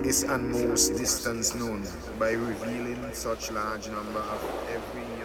longest and most distance known by revealing such large number of every